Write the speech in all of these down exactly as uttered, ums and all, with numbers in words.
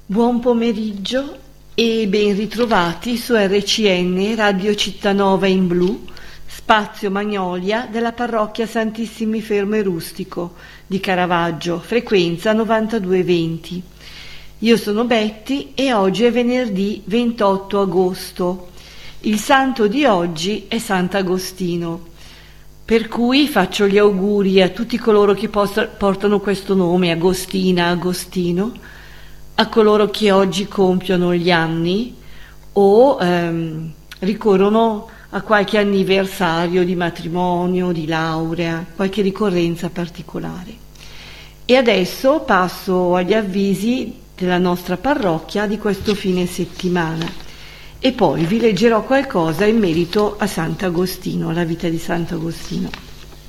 Buon pomeriggio e ben ritrovati su R C N Radio Cittanova in Blu, spazio Magnolia della parrocchia Santissimi Fermo e Rustico di Caravaggio, frequenza novantadue venti. Io sono Betty e oggi è venerdì ventotto agosto. Il santo di oggi è Sant'Agostino, per cui faccio gli auguri a tutti coloro che post- portano questo nome, Agostina, Agostino, a coloro che oggi compiono gli anni o ehm, ricorrono a qualche anniversario di matrimonio, di laurea, qualche ricorrenza particolare. E adesso passo agli avvisi della nostra parrocchia di questo fine settimana e poi vi leggerò qualcosa in merito a Sant'Agostino, alla vita di Sant'Agostino.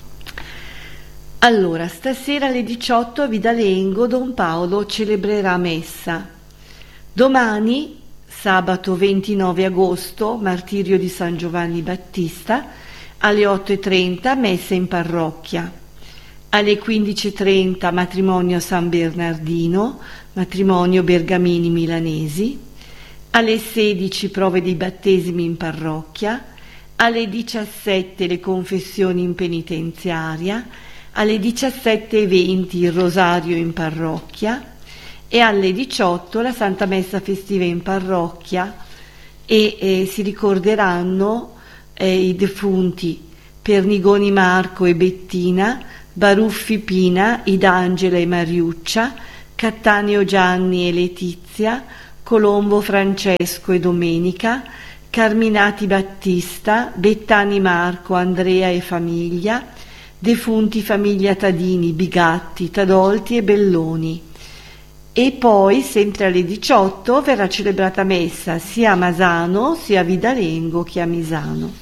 Allora, stasera alle diciotto a Vidalengo Don Paolo celebrerà messa. Domani, sabato ventinove agosto, martirio di San Giovanni Battista, alle otto e trenta messa in parrocchia. Alle quindici e trenta matrimonio a San Bernardino, matrimonio Bergamini milanesi. Alle sedici prove di battesimi in parrocchia. Alle diciassette le confessioni in penitenziaria. Alle diciassette e venti il rosario in parrocchia e alle diciotto la Santa Messa festiva in parrocchia e eh, si ricorderanno eh, i defunti Pernigoni Marco e Bettina, Baruffi Pina, Idangela e Mariuccia, Cattaneo Gianni e Letizia, Colombo Francesco e Domenica, Carminati Battista, Bettani Marco, Andrea e famiglia, defunti famiglia Tadini, Bigatti, Tadolti e Belloni. E poi, sempre alle diciotto, verrà celebrata messa sia a Masano, sia a Vidalengo che a Misano.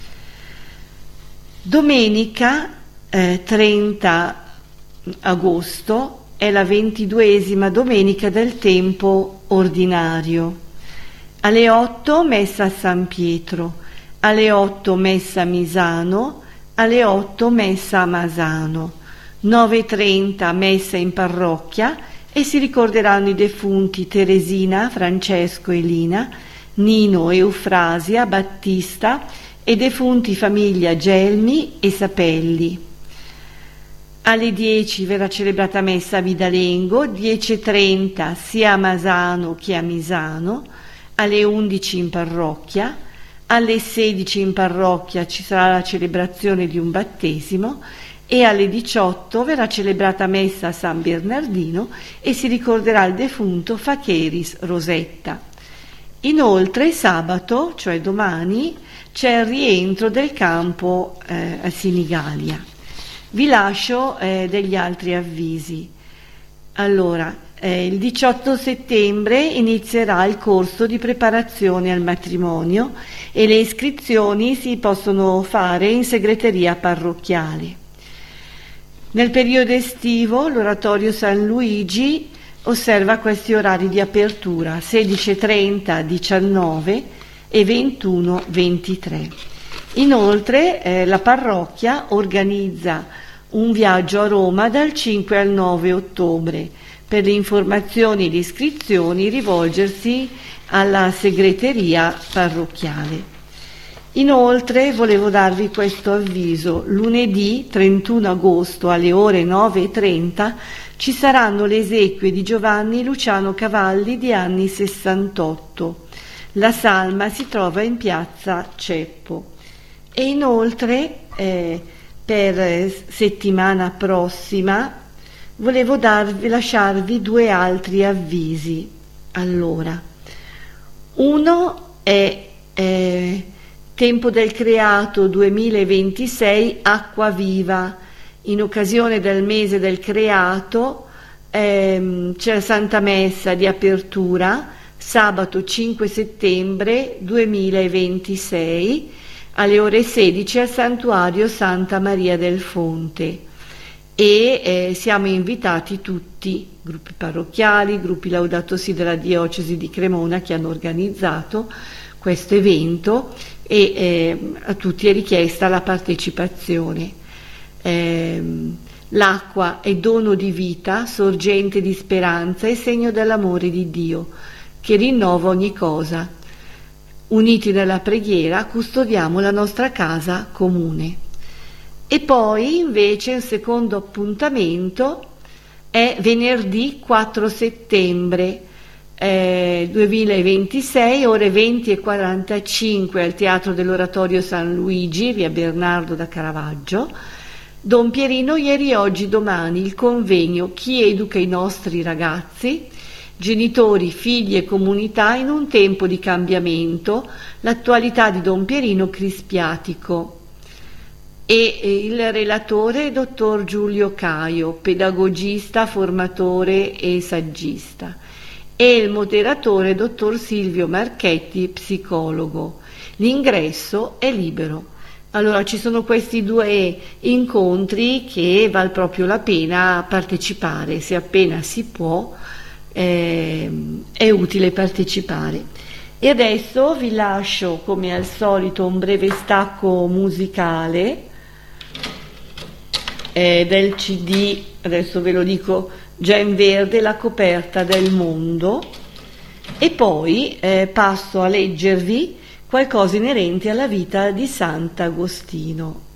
Domenica eh, trenta agosto è la ventiduesima domenica del tempo ordinario. Alle otto messa a San Pietro, alle otto messa a Misano, alle otto messa a Masano, nove e trenta messa in parrocchia e si ricorderanno i defunti Teresina, Francesco e Lina, Nino, Eufrasia, Battista e defunti famiglia Gelmi e Sapelli. Alle dieci verrà celebrata messa a Vidalengo, dieci e trenta sia a Masano che a Misano, alle undici in parrocchia. Alle sedici in parrocchia ci sarà la celebrazione di un battesimo e alle diciotto verrà celebrata messa a San Bernardino e si ricorderà il defunto Facheris Rosetta. Inoltre sabato, cioè domani, c'è il rientro del campo eh, a Sinigalia. Vi lascio eh, degli altri avvisi. Allora, Eh, il diciotto settembre inizierà il corso di preparazione al matrimonio e le iscrizioni si possono fare in segreteria parrocchiale. Nel periodo estivo l'oratorio San Luigi osserva questi orari di apertura: sedici e trenta, diciannove e ventuno ventitré. Inoltre eh, la parrocchia organizza un viaggio a Roma dal cinque al nove ottobre. Per le informazioni e le iscrizioni rivolgersi alla segreteria parrocchiale. Inoltre volevo darvi questo avviso: lunedì trentuno agosto alle ore nove e trenta ci saranno le esequie di Giovanni Luciano Cavalli di anni sessantotto. La salma si trova in piazza Ceppo. E inoltre eh, per settimana prossima volevo darvi, lasciarvi due altri avvisi. Allora, uno è eh, Tempo del Creato duemilaventisei Acqua Viva. In occasione del mese del Creato ehm, c'è la Santa Messa di apertura sabato cinque settembre duemilaventisei alle ore sedici al Santuario Santa Maria del Fonte. E eh, siamo invitati tutti, gruppi parrocchiali, gruppi Laudato Si della diocesi di Cremona che hanno organizzato questo evento e eh, a tutti è richiesta la partecipazione. Eh, L'acqua è dono di vita, sorgente di speranza e segno dell'amore di Dio, che rinnova ogni cosa. Uniti nella preghiera, custodiamo la nostra casa comune. E poi, invece, un secondo appuntamento è venerdì quattro settembre eh, duemilaventisei, ore venti e quarantacinque, al Teatro dell'Oratorio San Luigi, via Bernardo da Caravaggio. Don Pierino, ieri, oggi, domani, il convegno Chi educa i nostri ragazzi? Genitori, figli e comunità in un tempo di cambiamento, l'attualità di Don Pierino Crispiatico. E il relatore è dottor Giulio Caio, pedagogista, formatore e saggista, e il moderatore è dottor Silvio Marchetti, psicologo. L'ingresso è libero. Allora, ci sono questi due incontri che val proprio la pena partecipare, se appena si può, eh, è utile partecipare. E adesso vi lascio, come al solito, un breve stacco musicale eh, del C D, adesso ve lo dico già in verde, La coperta del mondo, e poi eh, passo a leggervi qualcosa inerente alla vita di Sant'Agostino.